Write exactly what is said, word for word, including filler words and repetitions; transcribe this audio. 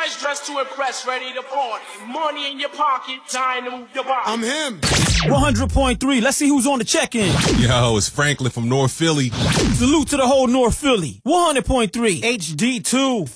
Fresh dressed to impress, ready to party. Money in your pocket, time to move your body. I'm him. one hundred point three. Let's see who's on the check-in. Yo, it's Franklin from North Philly. Salute to the whole North Philly. one hundred point three H D two.